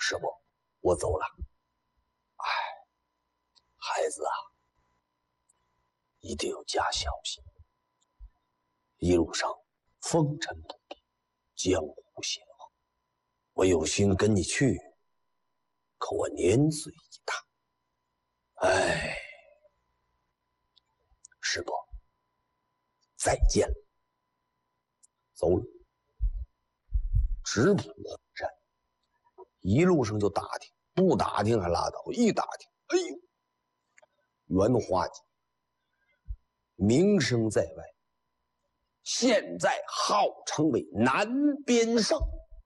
师伯，我走了。哎，孩子啊，一定要加小心。一路上风尘仆仆，江湖险恶，我有心跟你去，可我年岁已大。哎，师伯，再见了。走了，直扑黄山，一路上就打听，不打听还拉倒，一打听，哎呦，袁化济名声在外，现在号称为南边圣。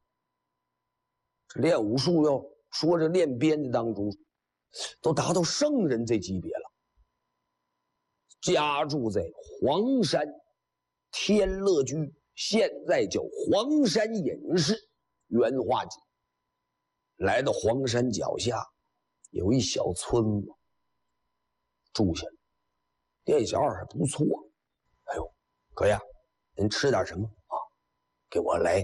这练武术要说这练鞭的当中，都达到圣人这级别了。家住在黄山天乐居，现在叫黄山隐士。袁化济来到黄山脚下，有一小村子，住下了。店小二还不错。哎呦，哥呀，您吃点什么啊？给我来，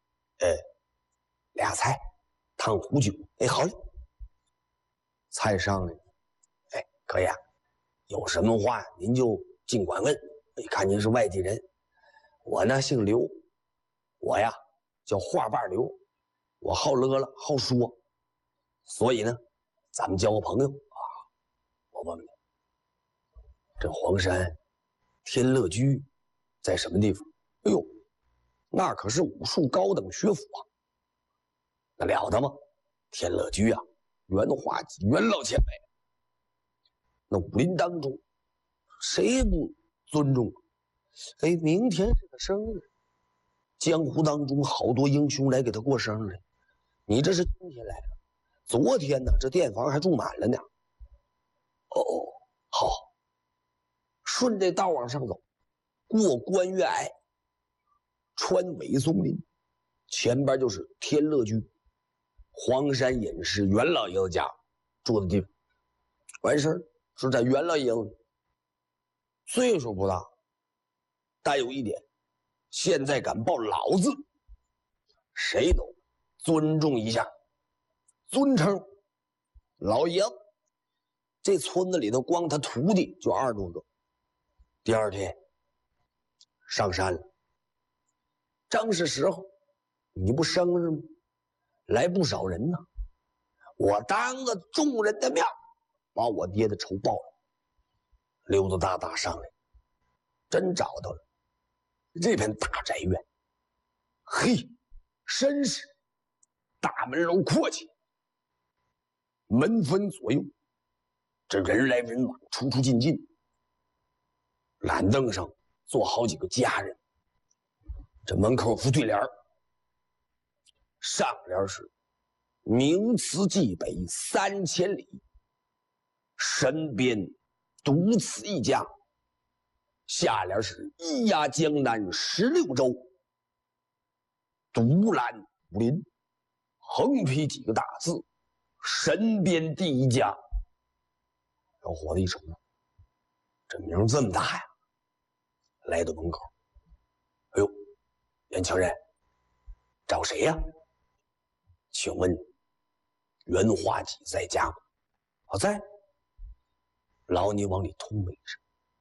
俩菜，烫壶酒。哎，好嘞。菜上来了。哎，哥呀，有什么话您就尽管问。一看您是外地人，我呢姓刘，我呀叫话瓣刘，我好乐了，好说，所以呢，咱们交个朋友啊。我问问，这黄山天乐居在什么地方？哎呦，那可是武术高等学府啊，那了得吗？天乐居啊，袁化济袁老前辈，那武林当中谁不尊重？哎，明天是他生日，江湖当中好多英雄来给他过生日。你这是今天来了，昨天呢，这店房还住满了呢。哦，好，顺这道往上走，过关岳崖，穿尾松林，前边就是天乐居，黄山隐士袁老爷子家住的地方。完事儿是在袁老爷子，岁数不大，但有一点，现在敢报老字，谁都尊重一下，尊称老爷子。这村子里头光他徒弟就20多个。第二天上山了，正是时候，你不生日吗？来不少人呢。我当着众人的面把我爹的仇报了。溜溜达达上来，真找到了这片大宅院。嘿，绅士，大门楼阔气，门分左右，这人来人往，出出进进。懒凳上坐好几个家人，这门口副对联，上联是名词冀北3000里，身边独此一家，下联是一压江南16州，独揽武林，横批几个大字，身边第一家。小伙子一瞅，这名这么大呀，来到门口，哎呦，年轻人，找谁呀？请问袁化济在家吗？我在。老你往里通媒声，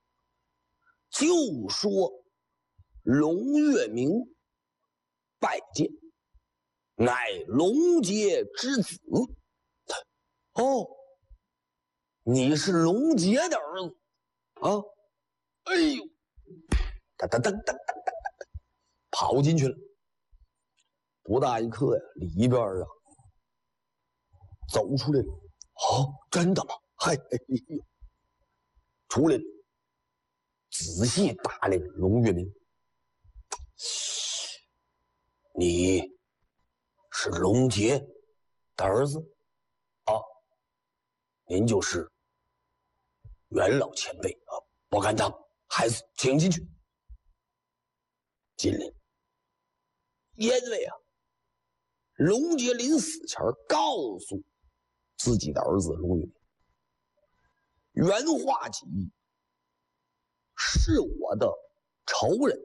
就说龙月明拜见，乃龙杰之子。哦，你是龙杰的儿子啊？哎呦，噔噔噔噔噔噔，跑进去了。不大一刻呀，里边啊走出来了。哦，真的吗？嗨，哎呦，出来了，仔细打量龙月明。你是龙杰的儿子啊？您就是袁老前辈啊！不敢当，孩子，请进去。进来，因为啊，龙杰临死前告诉自己的儿子龙月明，袁化济是我的仇人，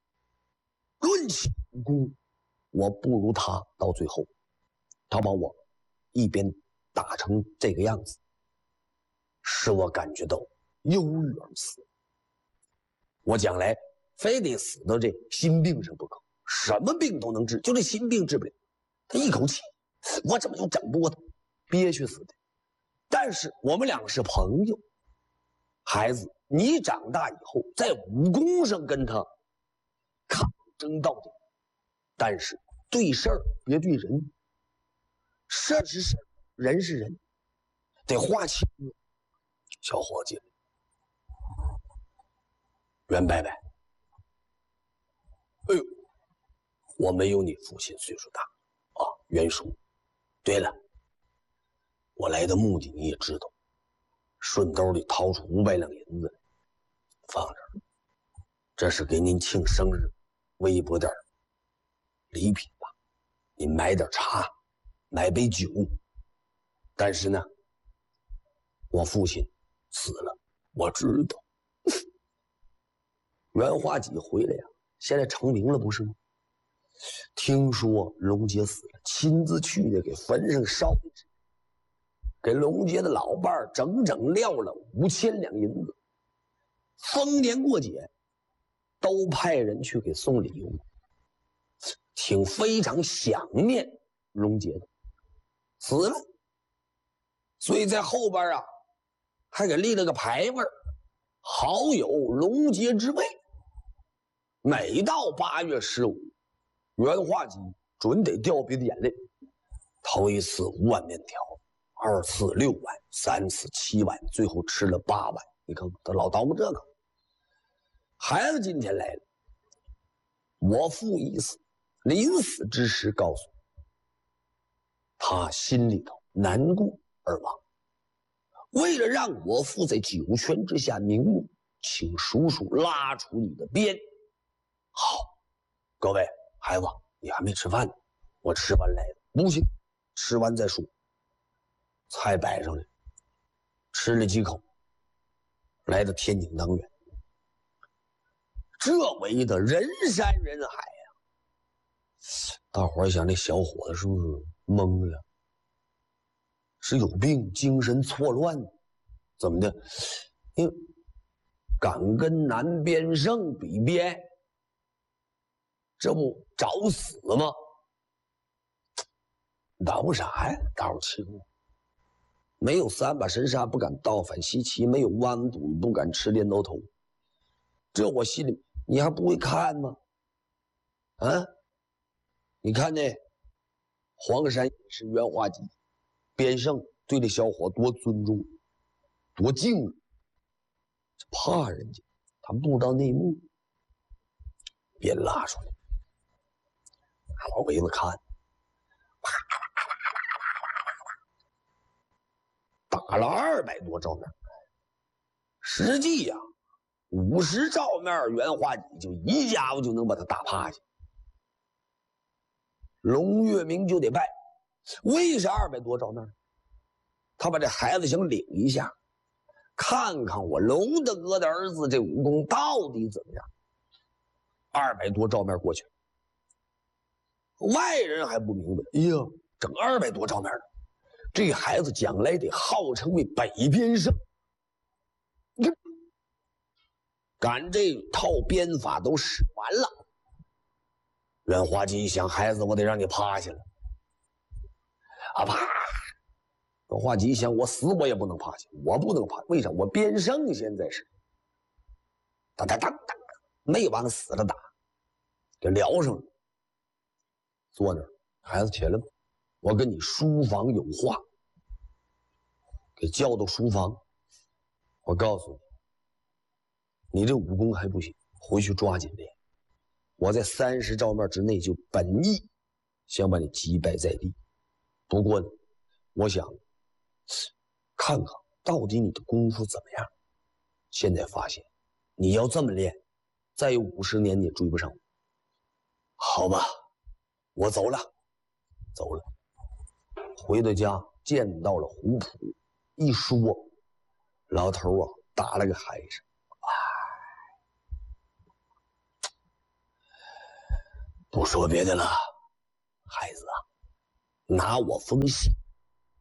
论起武功，我不如他到最后，他把我一边打成这个样子，使我感觉到忧郁而死。我将来非得死到这心病上不可，什么病都能治，就这心病治不了。他一口气，我怎么就整不过他，憋屈死的。但是我们两个是朋友，孩子，你长大以后在武功上跟他抗争到底，但是对事儿别对人，事儿是事儿，人是人，得划清。小伙计，袁伯伯，哎呦，我没有你父亲岁数大啊，袁叔。对了，我来的目的你也知道，顺兜里掏出500两银子，放这儿，这是给您庆生日，微薄点礼品吧。您买点茶，买杯酒。但是呢，我父亲死了，我知道。袁化己回来呀，现在成名了，不是吗？听说龙杰死了，亲自去的给坟上烧纸，给龙杰的老伴儿整整撂了5000两银子。逢年过节都派人去给送礼物，挺非常想念龙杰的，死了，所以在后边啊还给立了个牌位，好友龙杰之位。每到8月15，袁化己准得掉鼻子眼泪。头一次5碗面条，二次6碗，三次7碗，最后吃了8碗。你看他老叨咕这个。孩子今天来了，我父已死，临死之时告诉他心里头难过而亡。为了让我父在九泉之下瞑目，请叔叔拉出你的鞭。好，各位孩子，你还没吃饭呢，我吃完来的。不行，吃完再说。菜摆上来，吃了几口，来到天井当院。这围的人山人海呀！大伙儿想，这小伙子是不是懵了？是有病，精神错乱？怎么的？因为敢跟南边胜比鞭，这不找死吗？闹啥呀？大伙儿气过。没有3把神杀不敢倒反西岐，没有弯肚不敢吃镰刀头。这我心里，你还不会看吗？啊，你看那黄山也是袁化己，边胜对这小伙多尊重，多敬重，怕人家，他不知道内幕。别拉出来，我围着看，打了200多照面，实际呀，50照面袁化己就一家伙就能把他打趴下。龙月明就得败，为啥200多照面？他把这孩子想领一下，看看我龙大哥的儿子这武功到底怎么样。200多照面过去，外人还不明白，哎呀，整200多照面了，这孩子将来得号称为北边胜。赶这套鞭法都使完了，袁化己一想，孩子，我得让你趴下了。啊啪！袁化己一想，我死我也不能趴下，我不能趴，为啥？我边胜现在是，当当当当，没往死了打，给撩上了。坐那儿，孩子起来吧，我跟你书房有话。给叫到书房，我告诉你，你这武功还不行，回去抓紧练。我在30照面之内就本意想把你击败在地，不过呢，我想看看到底你的功夫怎么样。现在发现你要这么练，再有50年你也追不上我。好吧，我走了。回到家见到了胡普，一说，老头啊打了个嗨声。不说别的了，孩子啊，拿我封信，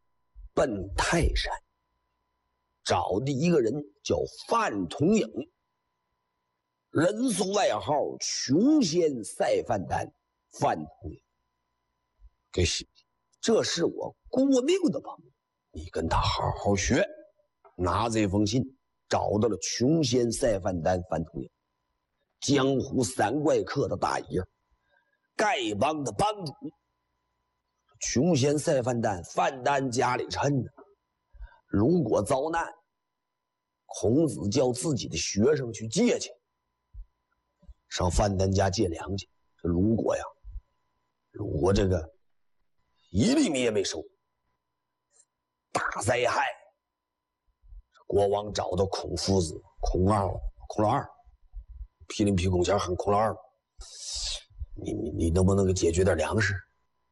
奔泰山，找的一个人叫范同颖，人送外号穷仙赛范丹。范同颖给写，这是我过命的朋友，你跟他好好学。拿这封信找到了穷仙赛范丹范同颖，江湖三怪客的大爷，丐帮的帮主。穷仙赛范丹，范丹家里趁着，如果遭难，孔子叫自己的学生去借去，上范丹家借粮去。如果这个一粒米也没收，大灾害。国王找到孔夫子、孔老二，批林批孔前喊孔老二，你能不能解决点粮食？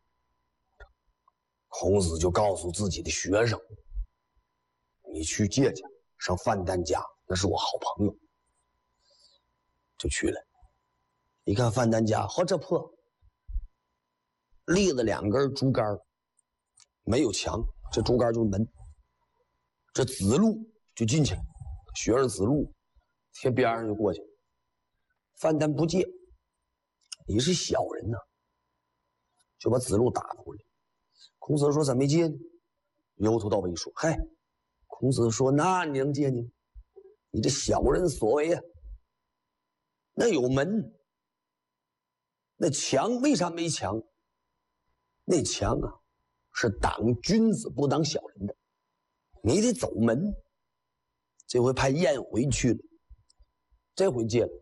孔子就告诉自己的学生，你去借去，上范丹家，那是我好朋友。就去了，一看范丹家，这破，立了2根竹竿，没有墙，这竹竿就是门，这子路就进去了，学生子路贴边上就过去。范丹不借，你是小人呐，就把子路打回来。孔子说：“怎么没借呢？”由头到尾说：“嗨。”孔子说：“那你能借呢？你这小人所为啊！那有门，那墙为啥没墙？那墙啊，是挡君子不挡小人的，你得走门。这回派燕回去了，这回借了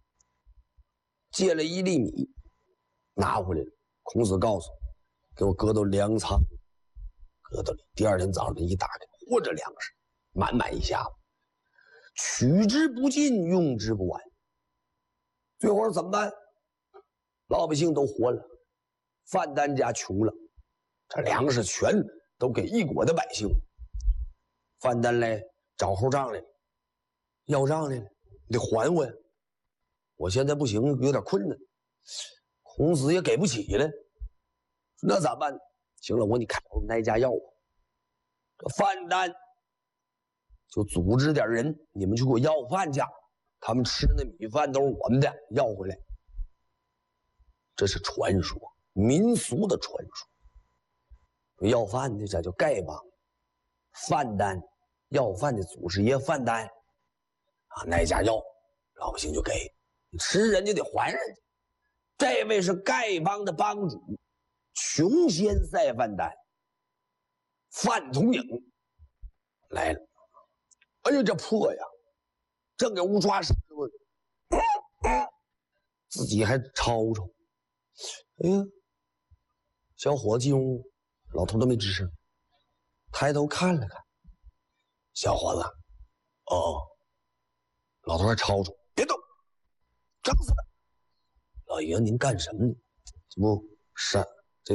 1粒米，拿回来了。孔子告诉，给我搁到粮仓，搁到里。第2天早上一打开，或者粮食满一下子，取之不尽，用之不完。最后怎么办？老百姓都活了，范丹家穷了，这粮食全都给一国的百姓。范丹来找后账来了，要账来了，你得还我呀！我现在不行，有点困难。孔子也给不起了，那咋办？行了，你看我们那家要我。这范丹就组织点人，你们去给我要饭去，他们吃那米饭都是我们的，要回来。这是传说，民俗的传说。要饭的这叫丐帮，范丹要饭的祖师爷范丹啊，那家要，老百姓就给，你吃人家得还人家。这位是丐帮的帮主，穷仙赛范丹，范同颖来了。哎呀，这破呀！正给屋抓屎呢，自己还吵吵。哎呀，小伙子进屋，老头都没吱声，抬头看了看，小伙子，哦，老头还吵吵，别动，整死他！老爷，您干什么呢？这不是这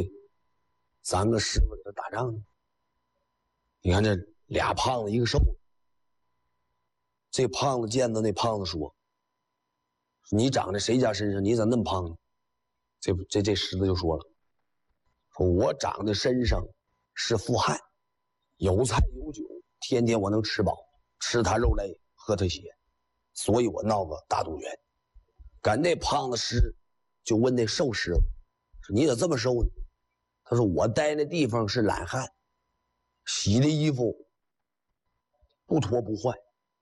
3个师傅在这打仗呢。你看这俩胖子一个瘦子，这胖子见到那胖子说：“你长在谁家身上？你咋那么胖呢？”这狮子就说了：“说我长在身上是富汉，有菜有酒，天天我能吃饱，吃他肉类，喝他血，所以我闹个大动员。”赶那胖子狮就问那瘦狮子说：“你咋这么瘦呢？”他说：“我待那地方是懒汉，洗的衣服不脱不换，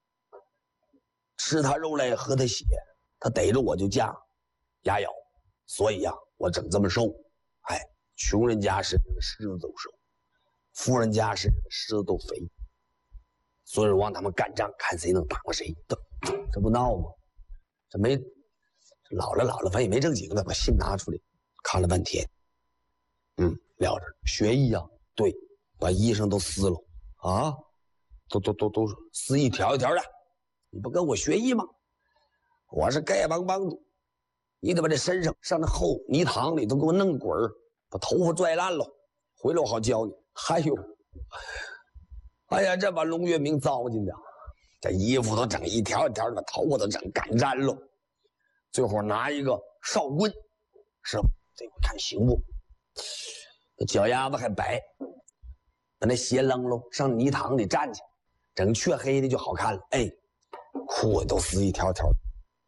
吃他肉类，喝他血，他逮着我就架牙咬，所以呀，我整这么瘦。哎，穷人家身上的狮子都瘦，富人家身上的狮子都肥，所以让他们干仗，看谁能打过谁。这不闹吗？这没老了，反正也没正经的，把信拿出来看了半天，撂着学艺啊，对，把衣裳都撕了啊，都撕一条一条的。你不跟我学艺吗？我是丐帮帮主，你得把这身上上那后泥塘里都给我弄滚儿，把头发拽烂了，回来我好教你。还有，哎呀，这把龙月明糟践的，这衣服都整一条一条的，把头发都整干粘了。最后拿一个哨棍，师傅，这回看行不？脚丫子还白， 把那鞋扔喽，上泥塘里站去，整黢黑的就好看了。哎，裤子都撕一条条。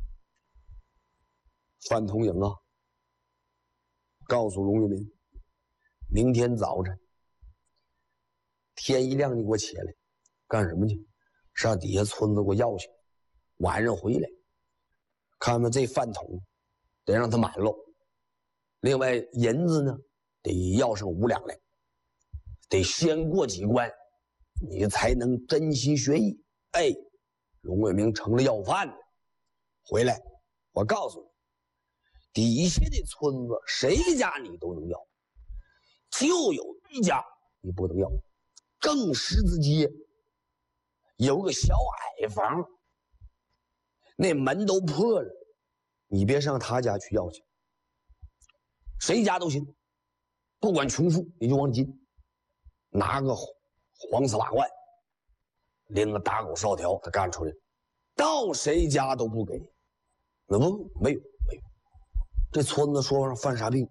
范同颖啊，告诉龙跃民，明天早晨天一亮你给我起来，干什么去？上底下村子给我要去，晚上回来，看看这饭桶得让它满喽。另外银子呢，得要上5两来，得先过几关，你才能真心学艺。哎，龙跃民成了要饭的。回来，我告诉你，底下的村子谁家你都能要，就有一家你不能要。更十字街有个小矮房，那门都破了，你别上他家去要去，谁家都行，不管穷富，你就往里进，拿个黄丝瓦罐，拎个打狗哨条，他干出来，到谁家都不给。那不没有，这村子说上犯啥病？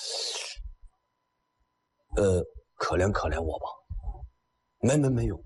可怜我吧。没有。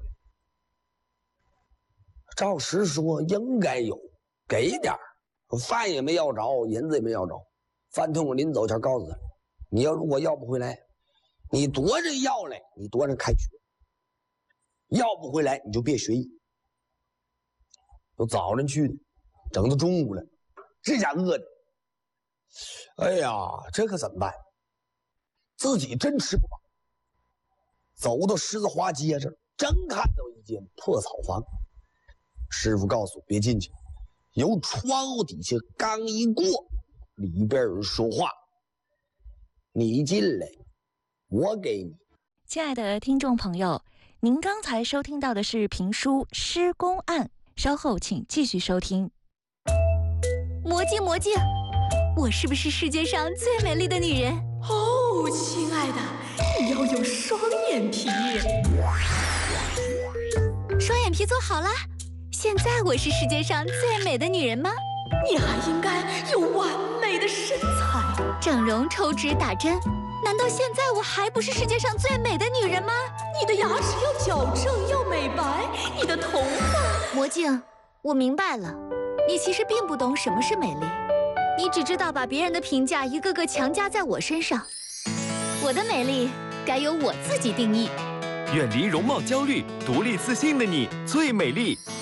照实说应该有，给点儿，饭也没要着，银子也没要着。范同临走前告诉他，你要如果要不回来，你夺着要来，你夺着开学；要不回来，你就别学艺。都早晨去的，整到中午了，这家饿的，哎呀，这可怎么办？自己真吃不饱。走到狮子花街这儿，正看到一间破草房。师傅告诉别进去，由窗户底下刚一过，里边有人说话：“你进来，我给你。” 亲爱的听众朋友，您刚才收听到的是评书《施公案》，稍后请继续收听。 魔镜，我是不是世界上最美丽的女人？ 哦，亲爱的，你要有双眼皮。 双眼皮做好了，现在我是世界上最美的女人吗？ 你还应该有完美的身材。 整容、抽脂、打针，难道现在我还不是世界上最美的女人吗？ 你的牙齿要矫正，要美白，你的头发…… 魔镜，我明白了，你其实并不懂什么是美丽，你只知道把别人的评价一个个强加在我身上。我的美丽该由我自己定义。 远离容貌焦虑，独立自信的你最美丽。